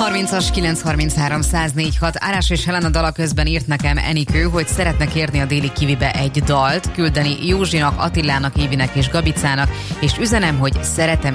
30-as 933 104.6. Árás és Helena dala közben írt nekem Enikő, hogy szeretne kérni a Déli Kivibe egy dalt, küldeni Józsinak, Attilának, Évinek és Gabicának, és üzenem, hogy szeretem